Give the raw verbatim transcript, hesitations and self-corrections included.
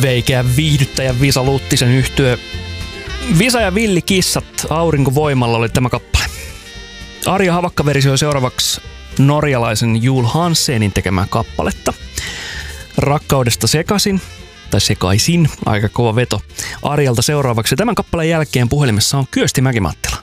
veikeä viihdyttäjä Visa Luttisen yhtye Visa ja Villikissat aurinkovoimalla oli tämä kappale. Arja Havakka versioi seuraavaksi norjalaisen Jul Hansenin tekemää kappaletta. Rakkaudesta sekaisin, tai sekaisin, aika kova veto. Arjalta seuraavaksi. Tämän kappaleen jälkeen puhelimessa on Kyösti Mäki-Mattila.